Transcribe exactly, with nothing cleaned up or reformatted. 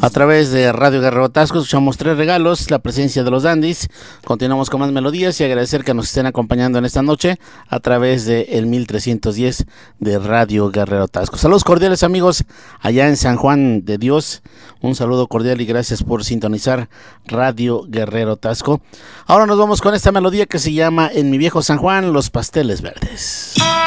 A través de Radio Guerrero Tasco escuchamos Tres Regalos, la presencia de los Dandies. Continuamos con más melodías y agradecer que nos estén acompañando en esta noche a través de el mil trescientos diez de Radio Guerrero Tasco. Saludos cordiales, amigos, allá en San Juan de Dios. Un saludo cordial y gracias por sintonizar Radio Guerrero Tasco. Ahora nos vamos con esta melodía que se llama En mi viejo San Juan, Los Pasteles Verdes.